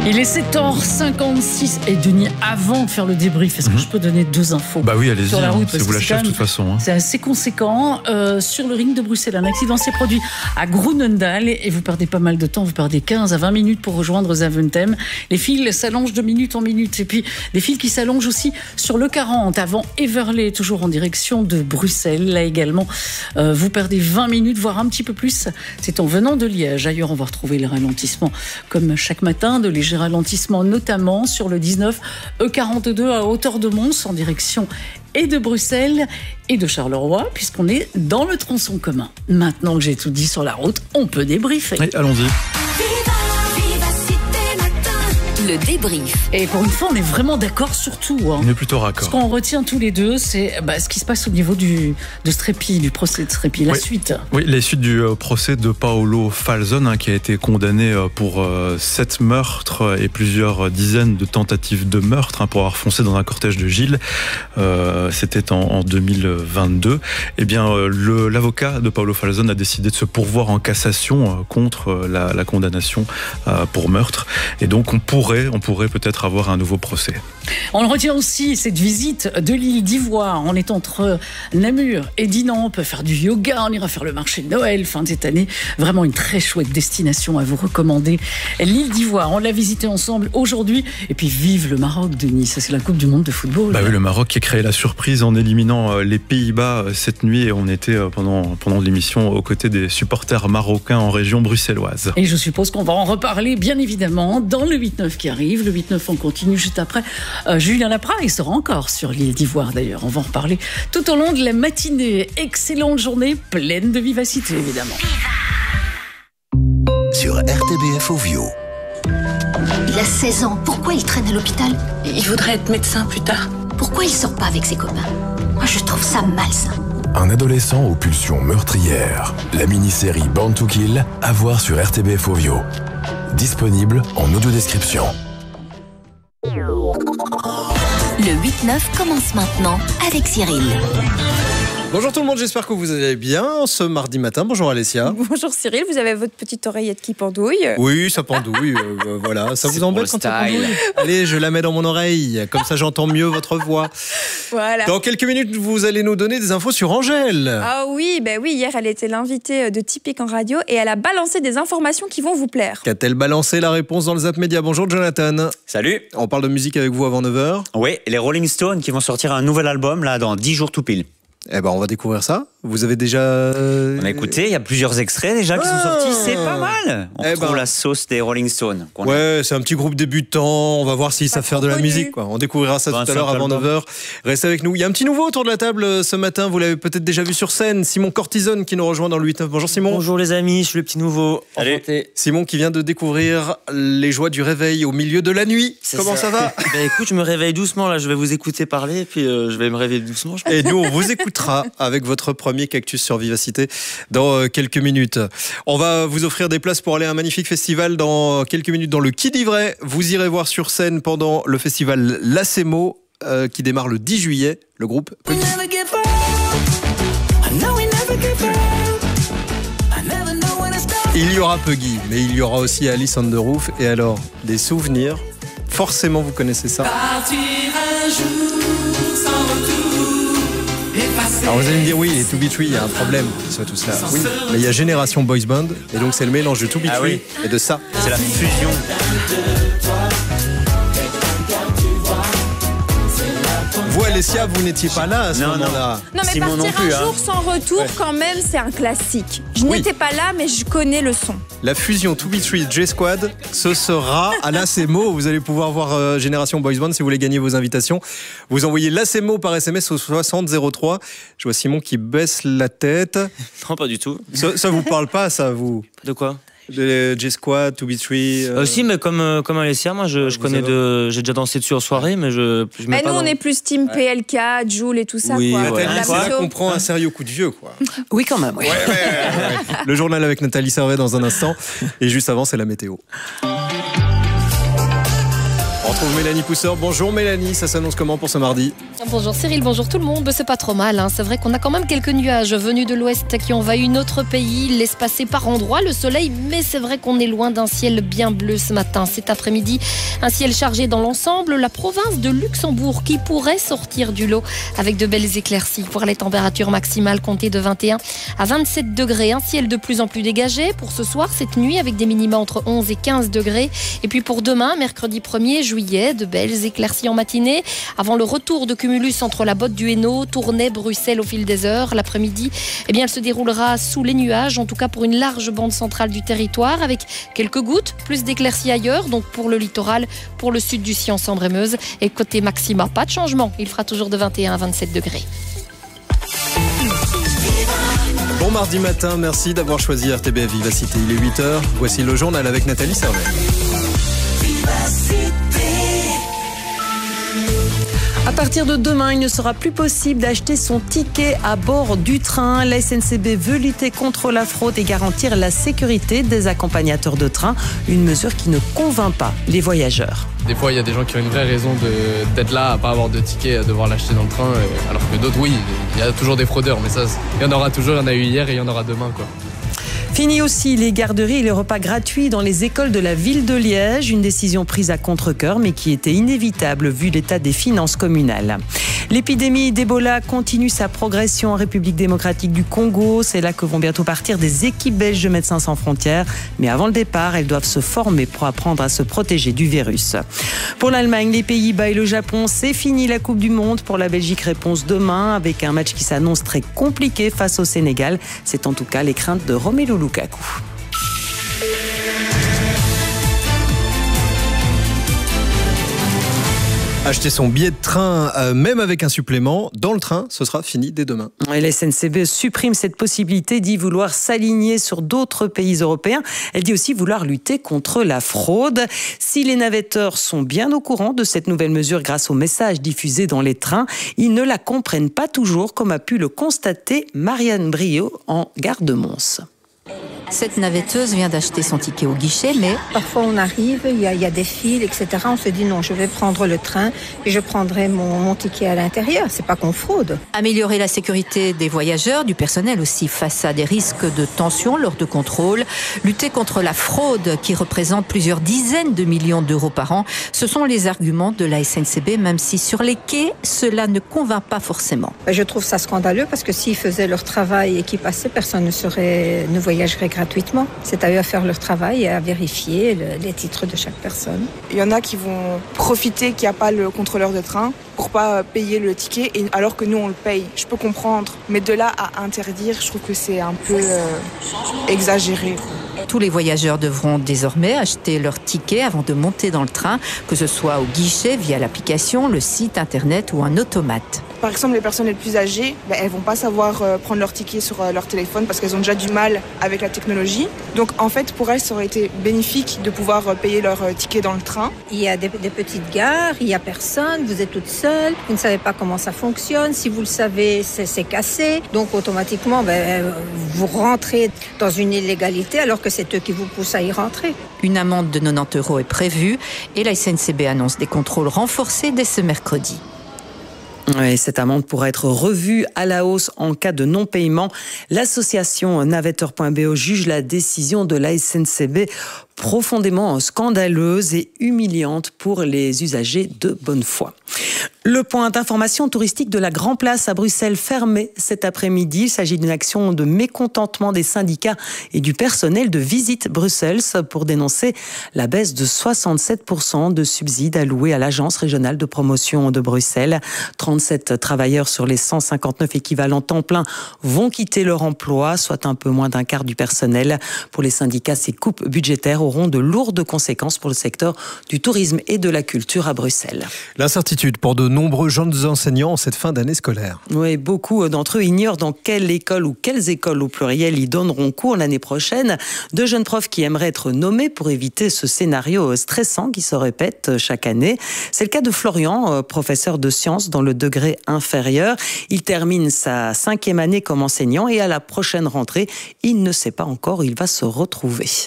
Il est 7h56 et Denis, avant de faire le débrief, est-ce que je peux donner 2 infos? Bah oui, allez-y, sur la route, c'est vous la chef de toute façon. C'est assez conséquent. Sur le ring de Bruxelles, un accident s'est produit à Groenendaal et vous perdez pas mal de temps, vous perdez 15 à 20 minutes pour rejoindre Zaventem. Les fils s'allongent de minute en minute et puis des fils qui s'allongent aussi sur le 40 avant Everley, toujours en direction de Bruxelles. Là également, vous perdez 20 minutes, voire un petit peu plus. C'est en venant de Liège. Ailleurs, on va retrouver les ralentissements comme chaque matin, de légers ralentissements, notamment sur le 19 E42 à hauteur de Mons en direction et de Bruxelles et de Charleroi, puisqu'on est dans le tronçon commun. Maintenant que j'ai tout dit sur la route, on peut débriefer. Oui, allons-y. Le débrief. Et pour une fois, on est vraiment d'accord sur tout. On est plutôt raccord. Ce qu'on retient tous les deux, c'est ce qui se passe au niveau de Strepi, du procès de Strepi, la suite. Oui, la suite du procès de Paolo Falzon, qui a été condamné pour 7 meurtres et plusieurs dizaines de tentatives de meurtre pour avoir foncé dans un cortège de Gilles. C'était en 2022. Eh bien, l'avocat de Paolo Falzon a décidé de se pourvoir en cassation contre la condamnation pour meurtre. Et donc, on pourrait peut-être avoir un nouveau procès. On retient aussi cette visite de l'île d'Ivoire. On est entre Namur et Dinan. On peut faire du yoga, on ira faire le marché de Noël fin de cette année. Vraiment une très chouette destination à vous recommander. L'île d'Ivoire, on l'a visité ensemble aujourd'hui. Et puis vive le Maroc, Denis. Ça, c'est la Coupe du Monde de football. Bah oui, le Maroc qui a créé la surprise en éliminant les Pays-Bas cette nuit. Et on était pendant l'émission aux côtés des supporters marocains en région bruxelloise. Et je suppose qu'on va en reparler, bien évidemment, dans le 8-9 qui arrive. Le 8-9, on continue juste après. Julien Lapra, il sera encore sur l'île d'Ivoire d'ailleurs. On va en reparler tout au long de la matinée. Excellente journée, pleine de vivacité évidemment. Sur RTBF Ovio. Il a 16 ans, pourquoi il traîne à l'hôpital? Il voudrait être médecin plus tard. Pourquoi il sort pas avec ses copains? Moi je trouve ça malsain. Un adolescent aux pulsions meurtrières. La mini-série Born to Kill, à voir sur RTBF Ovio. Disponible en audio-description. Le 8-9 commence maintenant avec Cyril. Bonjour tout le monde, j'espère que vous allez bien ce mardi matin. Bonjour Alessia. Bonjour Cyril, vous avez votre petite oreillette qui pendouille. Oui, ça pendouille, voilà. Ça vous embête quand ça pendouille? Allez, je la mets dans mon oreille, comme ça j'entends mieux votre voix. Voilà. Dans quelques minutes, vous allez nous donner des infos sur Angèle. Ah oui, hier elle était l'invitée de Typique en radio et elle a balancé des informations qui vont vous plaire. Qu'a-t-elle balancé? La réponse dans le Zap Média. Bonjour Jonathan. Salut. On parle de musique avec vous avant 9h. Oui, les Rolling Stones qui vont sortir un nouvel album là dans 10 jours tout pile. Eh ben, on va découvrir ça. Vous avez déjà... On a écouté, il y a plusieurs extraits déjà qui sont sortis, c'est pas mal. On retrouve la sauce des Rolling Stones. Ouais, c'est un petit groupe débutant, on va voir s'ils savent faire de la musique, quoi. On découvrira ça tout à l'heure avant 9h. Restez avec nous. Il y a un petit nouveau autour de la table ce matin, vous l'avez peut-être déjà vu sur scène, Simon Cortisone qui nous rejoint dans le 8-9. Bonjour Simon. Bonjour les amis, je suis le petit nouveau. Enchanté. Simon qui vient de découvrir les joies du réveil au milieu de la nuit. Comment ça va? Écoute, je me réveille doucement là, je vais vous écouter parler et puis je vais me réveiller doucement. Et nous, on vous écoutera avec votre premier Cactus sur Vivacité dans quelques minutes. On va vous offrir des places pour aller à un magnifique festival dans quelques minutes dans le Quai d'Ivray. Vous irez voir sur scène pendant le festival Lacemo qui démarre le 10 juillet, le groupe Puggy. Il y aura Puggy, mais il y aura aussi Alice on the Roof. Et alors, des souvenirs, forcément vous connaissez ça. Partir un jour sans retour. Alors vous allez me dire oui, les To Be Tree, il y a un problème qui soit tout cela. Oui, mais il y a Génération Boys Band et donc c'est le mélange de To Be Tree et de ça. C'est la fusion. Vous Alessia, vous n'étiez pas là à ce moment-là. Non mais Simon partir non plus, un jour sans retour quand même, c'est un classique. Je n'étais pas là mais je connais le son. La fusion To Be Tree J-Squad, ce sera à l'ACMO. Vous allez pouvoir voir Génération Boys Band si vous voulez gagner vos invitations. Vous envoyez l'ACMO par SMS au 6003. Je vois Simon qui baisse la tête. Non, pas du tout. Ça vous parle pas, ça, vous? De quoi? De J-Squad, To Be Tree. Si, mais comme Alessia, moi je connais j'ai déjà dansé dessus en soirée, mais je mais nous on est plus team PLK, Joule et tout ça. Oui, quoi. ouais. C'est là qu'on prend un sérieux coup de vieux, quoi. Oui, quand même. Oui. Ouais. Le journal avec Nathalie Servet dans un instant. Et juste avant, c'est la météo. On retrouve Mélanie Pousseur. Bonjour Mélanie, ça s'annonce comment pour ce mardi? Bonjour Cyril, bonjour tout le monde. C'est pas trop mal, hein. C'est vrai qu'on a quand même quelques nuages venus de l'ouest qui envahissent notre pays, laissent passer par endroits le soleil, mais c'est vrai qu'on est loin d'un ciel bien bleu ce matin. Cet après-midi, un ciel chargé dans l'ensemble, la province de Luxembourg qui pourrait sortir du lot avec de belles éclaircies. Pour les températures maximales comptées de 21 à 27 degrés, un ciel de plus en plus dégagé pour ce soir, cette nuit avec des minima entre 11 et 15 degrés. Et puis pour demain, mercredi 1er juillet, de belles éclaircies en matinée avant le retour de cumulus entre la botte du Hainaut, Tournai, Bruxelles au fil des heures. L'après-midi, eh bien, elle se déroulera sous les nuages, en tout cas pour une large bande centrale du territoire avec quelques gouttes, plus d'éclaircies ailleurs, donc pour le littoral, pour le sud du Sion, Sambre et Meuse. Et côté maxima, pas de changement, il fera toujours de 21 à 27 degrés. Bon mardi matin, merci d'avoir choisi RTBF Vivacité. Il est 8h, voici le journal avec Nathalie Servet. À partir de demain, il ne sera plus possible d'acheter son ticket à bord du train. La SNCB veut lutter contre la fraude et garantir la sécurité des accompagnateurs de train, une mesure qui ne convainc pas les voyageurs. Des fois, il y a des gens qui ont une vraie raison d'être là, à pas avoir de ticket, à devoir l'acheter dans le train, alors que d'autres, oui, il y a toujours des fraudeurs, mais ça, il y en aura toujours, il y en a eu hier et il y en aura demain, quoi. Fini aussi les garderies et les repas gratuits dans les écoles de la ville de Liège. Une décision prise à contre-cœur, mais qui était inévitable vu l'état des finances communales. L'épidémie d'Ebola continue sa progression en République démocratique du Congo. C'est là que vont bientôt partir des équipes belges de Médecins sans frontières. Mais avant le départ, elles doivent se former pour apprendre à se protéger du virus. Pour l'Allemagne, les Pays-Bas et le Japon, c'est fini la Coupe du Monde. Pour la Belgique, réponse demain avec un match qui s'annonce très compliqué face au Sénégal. C'est en tout cas les craintes de Romelu Lukaku. Acheter son billet de train, même avec un supplément, dans le train, ce sera fini dès demain. Et la SNCB supprime cette possibilité, dit vouloir s'aligner sur d'autres pays européens. Elle dit aussi vouloir lutter contre la fraude. Si les navetteurs sont bien au courant de cette nouvelle mesure grâce aux messages diffusés dans les trains, ils ne la comprennent pas toujours, comme a pu le constater Marianne Brio en gare de Mons. Cette navetteuse vient d'acheter son ticket au guichet, mais... Parfois on arrive, il y a des files, etc. On se dit non, je vais prendre le train et je prendrai mon ticket à l'intérieur. C'est pas qu'on fraude. Améliorer la sécurité des voyageurs, du personnel aussi, face à des risques de tension lors de contrôles. Lutter contre la fraude qui représente plusieurs dizaines de millions d'euros par an. Ce sont les arguments de la SNCB, même si sur les quais, cela ne convainc pas forcément. Je trouve ça scandaleux parce que s'ils faisaient leur travail et qu'ils passaient, personne ne voyagerait gratuitement. C'est à eux à faire leur travail et à vérifier les titres de chaque personne. Il y en a qui vont profiter qu'il n'y a pas le contrôleur de train pour pas payer le ticket, alors que nous on le paye. Je peux comprendre, mais de là à interdire, je trouve que c'est un peu exagéré. Tous les voyageurs devront désormais acheter leur ticket avant de monter dans le train, que ce soit au guichet, via l'application, le site internet ou un automate. Par exemple, les personnes les plus âgées, elles vont pas savoir prendre leur ticket sur leur téléphone parce qu'elles ont déjà du mal avec la technologie. Donc en fait, pour elles, ça aurait été bénéfique de pouvoir payer leur ticket dans le train. Il y a des petites gares, il y a personne, vous êtes toute seule, vous ne savez pas comment ça fonctionne. Si vous le savez, c'est cassé. Donc automatiquement, vous rentrez dans une illégalité alors que c'est eux qui vous poussent à y rentrer. Une amende de 90 € est prévue et la SNCB annonce des contrôles renforcés dès ce mercredi. Oui, cette amende pourra être revue à la hausse en cas de non-paiement. L'association navetteur.be juge la décision de la SNCB profondément scandaleuse et humiliante pour les usagers de bonne foi. Le point d'information touristique de la Grand Place à Bruxelles fermé cet après-midi. Il s'agit d'une action de mécontentement des syndicats et du personnel de Visite Bruxelles pour dénoncer la baisse de 67% de subsides alloués à l'Agence régionale de promotion de Bruxelles. 37 travailleurs sur les 159 équivalents temps plein vont quitter leur emploi, soit un peu moins d'un quart du personnel. Pour les syndicats, ces coupes budgétaires auront de lourdes conséquences pour le secteur du tourisme et de la culture à Bruxelles. L'incertitude pour de nombreux jeunes enseignants en cette fin d'année scolaire. Oui, beaucoup d'entre eux ignorent dans quelle école ou quelles écoles au pluriel ils donneront cours l'année prochaine. De jeunes profs qui aimeraient être nommés pour éviter ce scénario stressant qui se répète chaque année. C'est le cas de Florian, professeur de sciences dans le degré inférieur. Il termine sa 5e année comme enseignant et à la prochaine rentrée, il ne sait pas encore où il va se retrouver.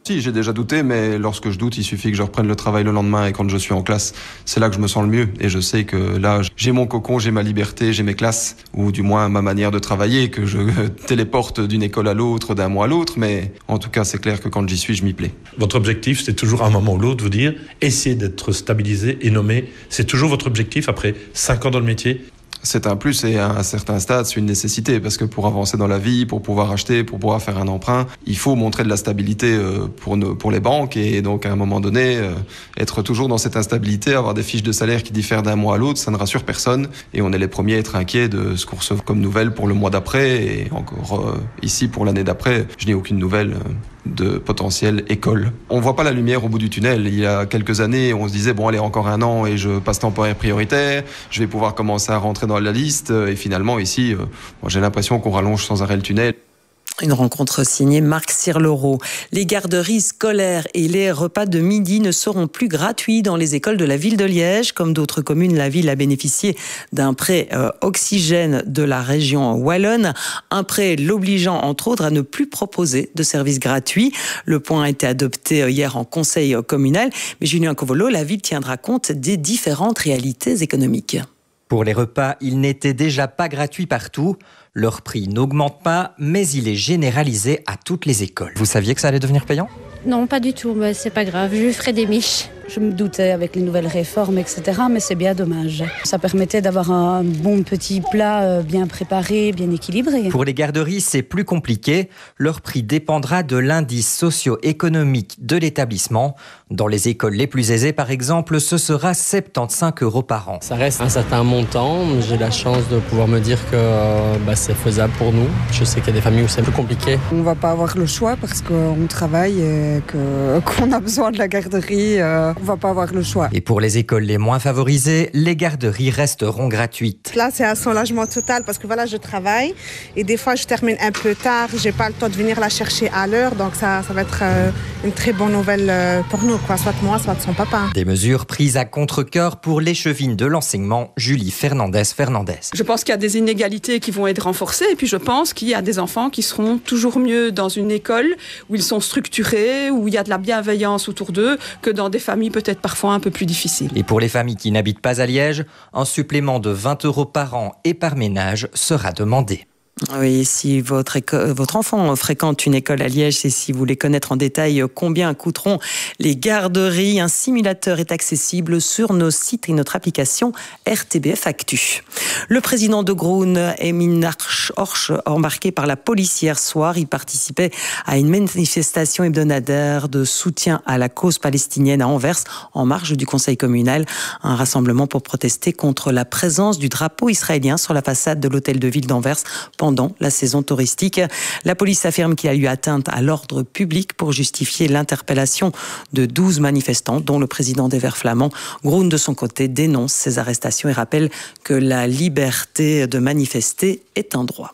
Si, j'ai déjà douté, mais lorsque je doute, il suffit que je reprenne le travail le lendemain et quand je suis en classe, c'est là que je me sens le mieux. Et je sais que là, j'ai mon cocon, j'ai ma liberté, j'ai mes classes, ou du moins ma manière de travailler, que je téléporte d'une école à l'autre, d'un mois à l'autre, mais en tout cas, c'est clair que quand j'y suis, je m'y plais. Votre objectif, c'est toujours à un moment ou l'autre vous dire, essayez d'être stabilisé et nommé. C'est toujours votre objectif après 5 ans dans le métier. C'est un plus et à un certain stade, c'est une nécessité parce que pour avancer dans la vie, pour pouvoir acheter, pour pouvoir faire un emprunt, il faut montrer de la stabilité pour les banques et donc à un moment donné, être toujours dans cette instabilité, avoir des fiches de salaire qui diffèrent d'un mois à l'autre, ça ne rassure personne et on est les premiers à être inquiets de ce qu'on reçoit comme nouvelles pour le mois d'après et encore ici pour l'année d'après, je n'ai aucune nouvelle de potentielle école. On voit pas la lumière au bout du tunnel. Il y a quelques années, on se disait bon allez encore un an et je passe temporaire prioritaire, je vais pouvoir commencer à rentrer dans la liste et finalement ici, j'ai l'impression qu'on rallonge sans arrêt le tunnel. Une rencontre signée Marc Cirlereau. Les garderies scolaires et les repas de midi ne seront plus gratuits dans les écoles de la ville de Liège. Comme d'autres communes, la ville a bénéficié d'un prêt oxygène de la région wallonne. Un prêt l'obligeant, entre autres, à ne plus proposer de services gratuits. Le point a été adopté hier en conseil communal. Mais Julien Covolo, la ville tiendra compte des différentes réalités économiques. Pour les repas, ils n'étaient déjà pas gratuits partout. Leur prix n'augmente pas, mais il est généralisé à toutes les écoles. Vous saviez que ça allait devenir payant ? Non, pas du tout, mais c'est pas grave, je ferai des miches. Je me doutais avec les nouvelles réformes, etc., mais c'est bien dommage. Ça permettait d'avoir un bon petit plat bien préparé, bien équilibré. Pour les garderies, c'est plus compliqué. Leur prix dépendra de l'indice socio-économique de l'établissement. Dans les écoles les plus aisées, par exemple, ce sera 75 € par an. Ça reste un certain montant. J'ai la chance de pouvoir me dire que c'est faisable pour nous. Je sais qu'il y a des familles où c'est plus compliqué. On va pas avoir le choix parce qu'on travaille et qu'on a besoin de la garderie. On va pas avoir le choix. Et pour les écoles les moins favorisées, les garderies resteront gratuites. Là, c'est un soulagement total parce que voilà, je travaille et des fois, je termine un peu tard. J'ai pas le temps de venir la chercher à l'heure, donc ça va être une très bonne nouvelle pour nous, quoi. Soit moi, soit son papa. Des mesures prises à contre-cœur pour l'échevine de l'enseignement, Julie Fernandez. Je pense qu'il y a des inégalités qui vont être renforcées et puis je pense qu'il y a des enfants qui seront toujours mieux dans une école où ils sont structurés, où il y a de la bienveillance autour d'eux, que dans des familles peut-être parfois un peu plus difficiles. Et pour les familles qui n'habitent pas à Liège, un supplément de 20 € par an et par ménage sera demandé. Oui, si votre enfant fréquente une école à Liège et si vous voulez connaître en détail combien coûteront les garderies, un simulateur est accessible sur nos sites et notre application RTBF Actu. Le président de Groen, Emin Horsch, embarqué par la police hier soir, il participait à une manifestation hebdomadaire de soutien à la cause palestinienne à Anvers, en marge du conseil communal. Un rassemblement pour protester contre la présence du drapeau israélien sur la façade de l'hôtel de ville d'Anvers pendant la saison touristique. La police affirme qu'il a eu atteinte à l'ordre public pour justifier l'interpellation de 12 manifestants, dont le président des Verts flamands. Groen, de son côté, dénonce ces arrestations et rappelle que la liberté de manifester est un droit.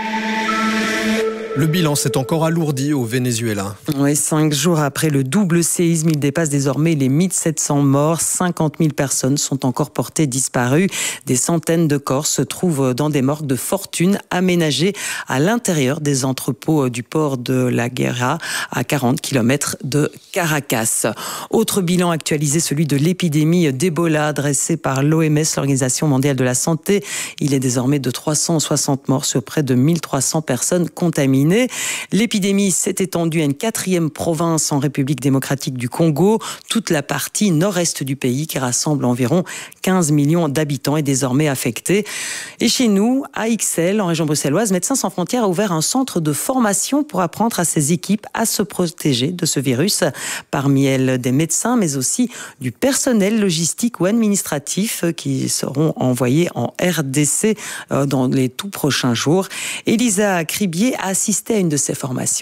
Le bilan s'est encore alourdi au Venezuela. Oui, 5 jours après le double séisme, il dépasse désormais les 1700 morts. 50 000 personnes sont encore portées disparues. Des centaines de corps se trouvent dans des morgues de fortune aménagées à l'intérieur des entrepôts du port de La Guaira, à 40 km de Caracas. Autre bilan actualisé, celui de l'épidémie d'Ebola dressé par l'OMS, l'Organisation mondiale de la santé. Il est désormais de 360 morts sur près de 1300 personnes contaminées. L'épidémie s'est étendue à une 4e province en République démocratique du Congo. Toute la partie nord-est du pays, qui rassemble environ 15 millions d'habitants, est désormais affectée. Et chez nous, à Ixelles, en région bruxelloise, Médecins sans frontières a ouvert un centre de formation pour apprendre à ses équipes à se protéger de ce virus. Parmi elles, des médecins, mais aussi du personnel logistique ou administratif qui seront envoyés en RDC dans les tout prochains jours. Elisa Cribier a assisté à une de ces formations.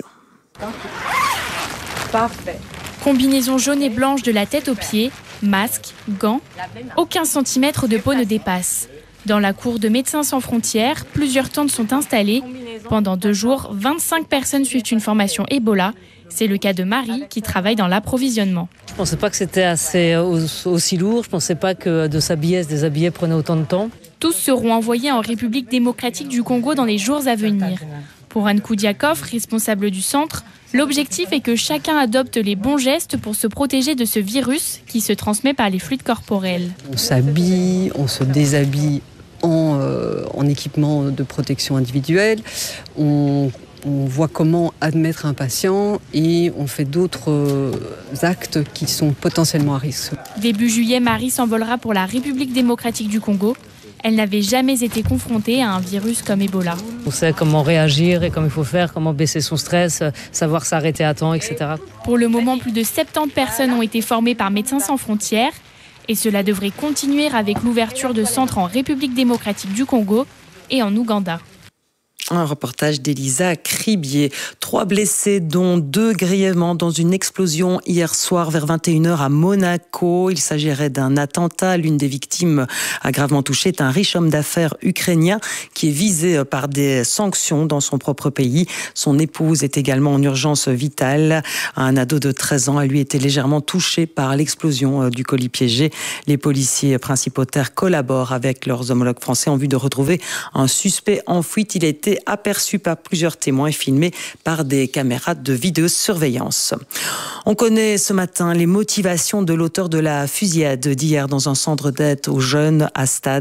Parfait. Combinaison jaune et blanche de la tête aux pieds, masque, gants, aucun centimètre de peau ne dépasse. Dans la cour de Médecins sans frontières, plusieurs tentes sont installées. Pendant 2 jours, 25 personnes suivent une formation Ebola. C'est le cas de Marie qui travaille dans l'approvisionnement. Je ne pensais pas que c'était aussi lourd, je ne pensais pas que de s'habiller, se déshabiller prenait autant de temps. Tous seront envoyés en République démocratique du Congo dans les jours à venir. Pour Anne Koudiakov, responsable du centre, l'objectif est que chacun adopte les bons gestes pour se protéger de ce virus qui se transmet par les fluides corporels. On s'habille, on se déshabille en équipement de protection individuelle. On voit comment admettre un patient et on fait d'autres actes qui sont potentiellement à risque. Début juillet, Marie s'envolera pour la République démocratique du Congo. Elle n'avait jamais été confrontée à un virus comme Ebola. On sait comment réagir et comment il faut faire, comment baisser son stress, savoir s'arrêter à temps, etc. Pour le moment, plus de 70 personnes ont été formées par Médecins sans frontières. Et cela devrait continuer avec l'ouverture de centres en République démocratique du Congo et en Ouganda. Un reportage d'Elisa Cribier. 3 blessés, dont 2 grièvement dans une explosion hier soir vers 21h à Monaco. Il s'agirait d'un attentat. L'une des victimes a gravement touché est un riche homme d'affaires ukrainien qui est visé par des sanctions dans son propre pays. Son épouse est également en urgence vitale. Un ado de 13 ans a lui été légèrement touché par l'explosion du colis piégé. Les policiers principautaires collaborent avec leurs homologues français en vue de retrouver un suspect en fuite. Il a été aperçu par plusieurs témoins et filmé par des caméras de vidéosurveillance. On connaît ce matin les motivations de l'auteur de la fusillade d'hier dans un centre d'aide aux jeunes à Stade.